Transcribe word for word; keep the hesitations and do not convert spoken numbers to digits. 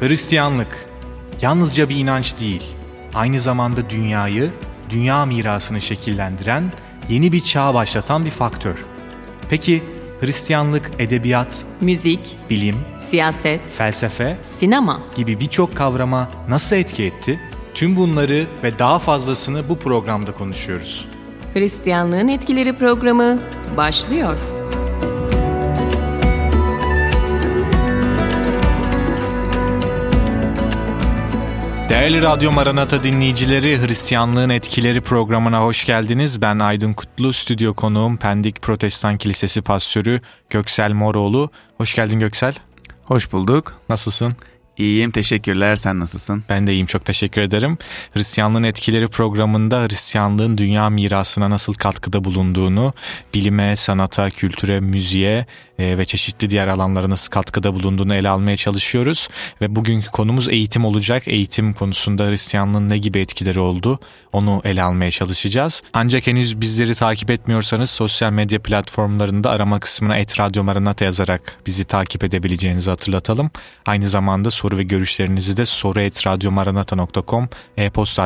Hristiyanlık yalnızca bir inanç değil, aynı zamanda dünyayı, dünya mirasını şekillendiren, yeni bir çağ başlatan bir faktör. Peki Hristiyanlık edebiyat, müzik, bilim, siyaset, felsefe, sinema gibi birçok kavrama nasıl etki etti? Tüm bunları ve daha fazlasını bu programda konuşuyoruz. Hristiyanlığın Etkileri programı başlıyor. Değerli Radyo Maranata dinleyicileri, Hristiyanlığın Etkileri programına hoş geldiniz. Ben Aydın Kutlu, stüdyo konuğum Pendik Protestan Kilisesi pastörü Göksel Moroğlu. Hoş geldin Göksel. Hoş bulduk. Nasılsın? İyiyim, teşekkürler. Sen nasılsın? Ben de iyiyim, çok teşekkür ederim. Hristiyanlığın Etkileri programında Hristiyanlığın dünya mirasına nasıl katkıda bulunduğunu, bilime, sanata, kültüre, müziğe e, ve çeşitli diğer alanlara nasıl katkıda bulunduğunu ele almaya çalışıyoruz. Ve bugünkü konumuz eğitim olacak. Eğitim konusunda Hristiyanlığın ne gibi etkileri oldu, onu ele almaya çalışacağız. Ancak henüz bizleri takip etmiyorsanız sosyal medya platformlarında arama kısmına et radyo maranata yazarak bizi takip edebileceğinizi hatırlatalım. Aynı zamanda soru ve görüşlerinizi de soru et radyo maranata nokta com e-posta